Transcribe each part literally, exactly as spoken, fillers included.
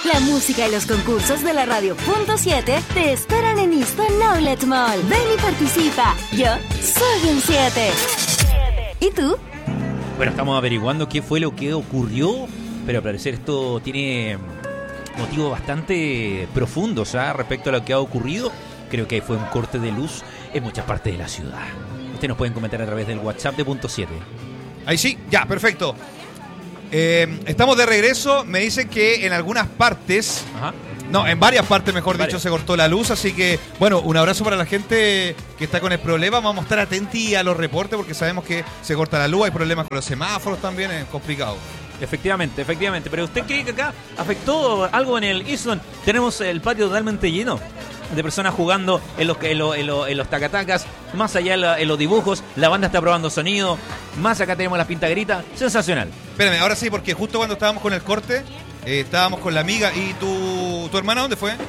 La música y los concursos de la Radio Punto siete te esperan en Easton Outlet Mall. Ven y participa. Yo soy un siete. ¿Y tú? Bueno, estamos averiguando qué fue lo que ocurrió, pero al parecer esto tiene motivos bastante profundos, ¿eh? Respecto a lo que ha ocurrido. Creo que fue un corte de luz en muchas partes de la ciudad. Ustedes nos pueden comentar a través del WhatsApp de Punto siete. Ahí sí, ya, perfecto. Eh, estamos de regreso. Me dicen que en algunas partes, Ajá. no, en varias partes, mejor Varias. dicho, se cortó la luz. Así que, bueno, un abrazo para la gente que está con el problema. Vamos a estar atentos a los reportes porque sabemos que se corta la luz. Hay problemas con los semáforos también, es complicado. Efectivamente, efectivamente. Pero ¿usted cree que acá afectó algo en el Easton? Tenemos el patio totalmente lleno de personas jugando en los, en los, en los, en los tacatacas, más allá en, la, en los dibujos, la banda está probando sonido, más acá tenemos las pintagritas, sensacional. Espérame, ahora sí, porque justo cuando estábamos con el corte, eh, estábamos con la amiga. ¿Y tu, tu hermana dónde fue?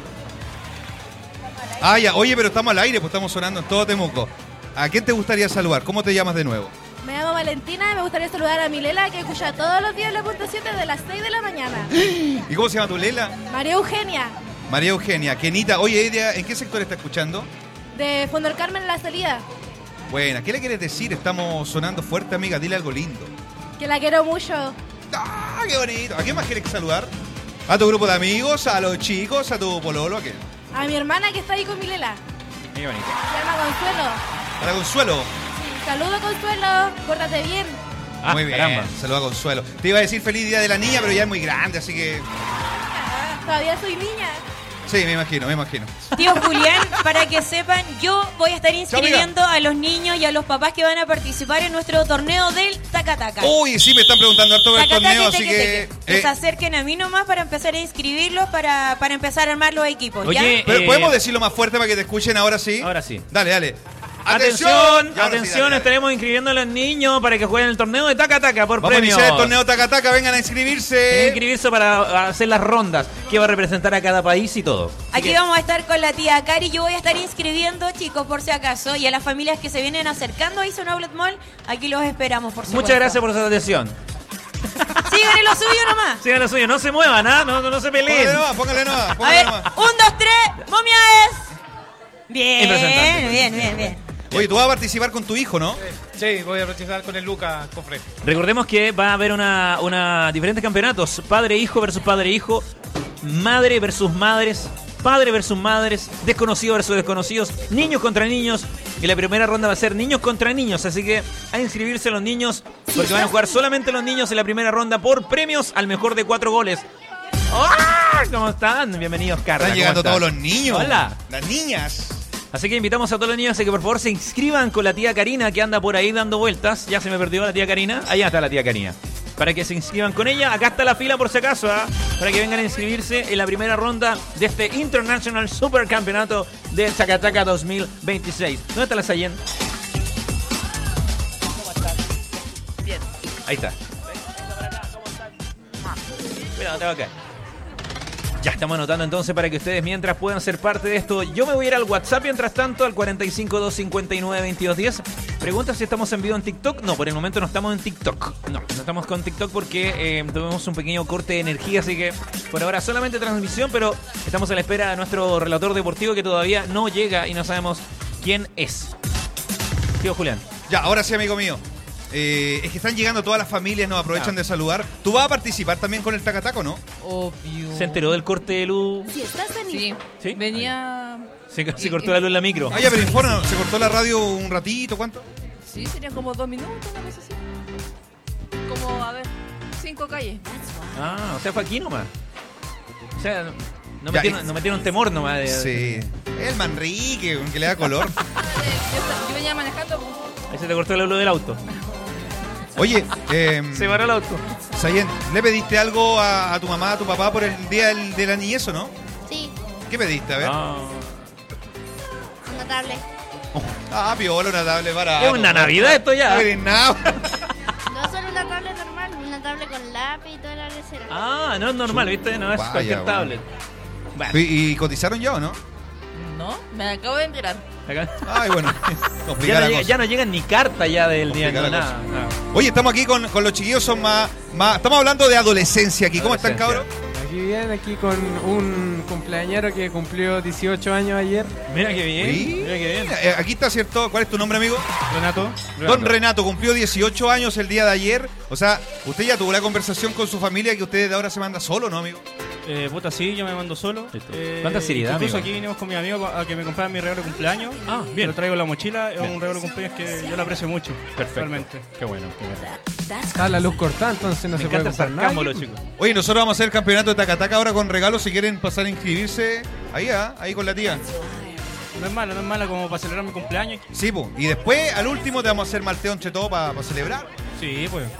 Ah, ya, oye, pero estamos al aire, pues estamos sonando en todo Temuco. ¿A quién te gustaría saludar? ¿Cómo te llamas de nuevo? Me llamo Valentina y me gustaría saludar a mi Lela, que escucha todos los días la Punto siete de las seis de la mañana. ¿Y cómo se llama tu Lela? María Eugenia, María Eugenia. Kenita, oye, ella, ¿en qué sector está escuchando? de Fondo del Carmen en la salida. Buena, ¿qué le quieres decir? Estamos sonando fuerte, amiga, dile algo lindo. Que la quiero mucho. ¡Ah, qué bonito! ¿A quién más quieres saludar? ¿A tu grupo de amigos? ¿A los chicos? ¿A tu pololo? ¿A qué? A mi hermana que está ahí con mi Lela. Qué bonito. Se llama Consuelo. ¿Para Consuelo? Sí, saludo Consuelo, pórtate bien. Ah, Muy bien, caramba. saluda a Consuelo. Te iba a decir feliz día de la niña, pero ya es muy grande, así que... Ah, todavía soy niña. Sí, me imagino, me imagino. Tío Julián, para que sepan, yo voy a estar inscribiendo a los niños y a los papás que van a participar en nuestro torneo del Tacataca. Uy, sí, me están preguntando harto por el Tacataca torneo, y así teque, que... teque. Que eh, se acerquen a mí nomás para empezar a inscribirlos, para, para empezar a armar los equipos. Oye, ¿ya? pero eh, ¿podemos decirlo más fuerte para que te escuchen ahora sí? Ahora sí. Dale, dale. Atención, Y ahora sí, atención, dale, dale. estaremos inscribiendo a los niños para que jueguen el torneo de Taca Taca por Vamos a premios. iniciar el torneo Tacataca, vengan a Tienen que inscribirse. inscribirse para hacer las rondas, que va a representar a cada país y todo. Así Aquí que- vamos a estar con la tía Cari. Yo voy a estar inscribiendo, chicos, por si acaso. Y a las familias que se vienen acercando a Easton Outlet Mall, aquí los esperamos, por supuesto. Muchas gracias por su atención. Sigan en lo suyo nomás. Sigan lo suyo, no se muevan, ¿ah? no, no, no se peleen. Póngale nomás, póngale nomás, A póngale ver, nomás. un, dos, tres, momia es. Bien, Impresionante. bien, bien, bien. Oye, tú vas a participar con tu hijo, ¿no? Sí, voy a participar con el Lucas Cofre. Recordemos que va a haber una, una diferentes campeonatos, padre-hijo versus padre-hijo, madre versus madres, padre versus madres, desconocidos versus desconocidos, niños contra niños, y la primera ronda va a ser niños contra niños, así que a inscribirse los niños, porque van a jugar solamente los niños en la primera ronda por premios al mejor de cuatro goles. ¡Hola! ¿Cómo están? Bienvenidos, Carla. Están ¿cómo llegando estás? todos los niños. Hola. Las niñas. Así que invitamos a todos los niños a que por favor se inscriban con la tía Karina, que anda por ahí dando vueltas. Ya se me perdió la tía Karina. Allá está la tía Karina. Para que se inscriban con ella. Acá está la fila por si acaso, ¿ah? Para que vengan a inscribirse en la primera ronda de este International Supercampeonato de Tacataca dos mil veintiséis. ¿Dónde está la Sayen? ¿Cómo estás? Bien. Ahí está. Cuidado, te va a caer. Ya estamos anotando entonces para que ustedes mientras puedan ser parte de esto. Yo me voy a ir al WhatsApp mientras tanto, al cuatro cinco dos cinco nueve veintidós diez. Pregunta si estamos en vivo en TikTok. No, por el momento no estamos en TikTok. No, no estamos con TikTok porque eh, tuvimos un pequeño corte de energía, así que por ahora solamente transmisión, pero estamos a la espera de nuestro relator deportivo que todavía no llega y no sabemos quién es. Tío Julián. Ya, ahora sí, amigo mío. Eh, es que están llegando todas las familias, nos aprovechan Ah. de saludar. ¿Tú vas a participar también con el Tacataco, no? Obvio. ¿Se enteró del corte de luz? Si estás en Sí. ¿Sí? Venía. Se, se cortó la luz en la micro. Ah, ya, pero informa, ¿se cortó la radio un ratito? ¿Cuánto? Sí, serían como dos minutos, una cosa así. Como, a ver, cinco calles. Ah, o sea, fue aquí nomás. O sea, no, no Ya, metieron, y- no metieron temor nomás. De, Sí. El Manrique, que le da color. Yo, esta- yo venía manejando. pues, Ahí se te cortó la luz del auto. Oye, eh, Se paró el auto. Sayen, ¿le pediste algo a, a tu mamá, a tu papá por el día del- de la niñez o no? Sí, ¿Qué pediste? A ver. Ah. una tablet. Ah, piola, una tablet barata. Es una Navidad esto ya. No eres nada. No solo una tablet normal, una tablet con lápiz y toda la lecera. Ah, no es normal, ¿viste? No es Vaya, cualquier bueno. tablet. Bueno, ¿Y, y cotizaron ya o no? No, me acabo de enterar. acá- Ay, bueno. ya, Complicada no la llega- cosa. ya no llegan ni carta ya del día, Complicada no, la nada, nada. Oye, estamos aquí con, con los chiquillos, son más, más... Estamos hablando de adolescencia aquí. ¿Cómo están, cabros? Aquí Aquí bien, aquí con un cumpleañero que cumplió dieciocho años ayer. Mira qué bien. Sí. Mira qué bien. Eh, Aquí está, ¿cierto? ¿Cuál es tu nombre, amigo? Renato. Don Renato cumplió dieciocho años el día de ayer. O sea, usted ya tuvo la conversación con su familia que usted de ahora se manda solo, ¿no, amigo? Eh, puta, sí, yo me mando solo. Listo. Eh, ¿Cuánta seriedad, Incluso amigo? aquí vinimos con mi amigo a que me compraran mi regalo de cumpleaños. Ah, bien. Lo traigo en la mochila. Es Bien. un regalo de cumpleaños que yo lo aprecio mucho. Perfecto. Realmente. Qué bueno, qué bueno. Está la luz cortada, entonces no Me se puede encanta el comprar nada. sarcasmo, aquí. los chicos. Oye, nosotros vamos a hacer el campeonato de Tacataca ahora con regalos. Si quieren pasar a inscribirse, ahí, ¿ah? Ahí con la tía. No es mala, no es mala como para celebrar mi cumpleaños. Sí, pues. Y después, al último, te vamos a hacer malteo entre todos para celebrar. Sí, pues.